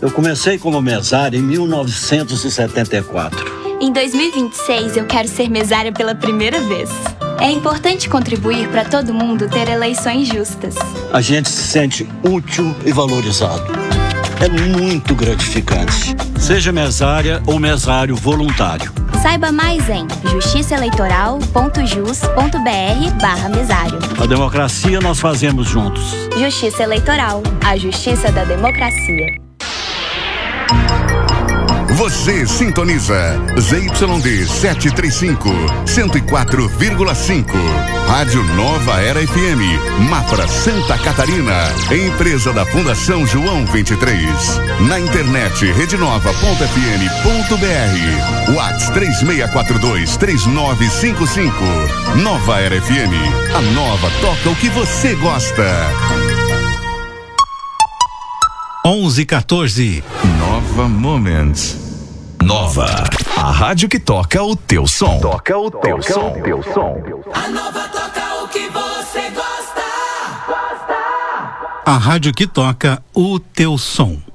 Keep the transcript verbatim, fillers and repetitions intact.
Eu comecei como mesário em mil novecentos e setenta e quatro. Em dois mil e vinte e seis, eu quero ser mesária pela primeira vez. É importante contribuir para todo mundo ter eleições justas. A gente se sente útil e valorizado. É muito gratificante. Seja mesária ou mesário voluntário. Saiba mais em justiçaeleitoral.jus.br barra mesário. A democracia nós fazemos juntos. Justiça Eleitoral, a justiça da democracia. Você sintoniza Z Y D setecentos e trinta e cinco, cento e quatro vírgula cinco. Rádio Nova Era F M, Mafra, Santa Catarina. Empresa da Fundação João vinte e três. Na internet, redenova ponto f m ponto b r. WhatsApp três seis quatro dois, três nove cinco cinco. Nova Era F M, a nova toca o que você gosta. onze e quatorze. Nova Moments. Nova, a rádio que toca o teu som. Toca o teu som. Teu som. A Nova toca o que você gosta. A rádio que toca o teu som.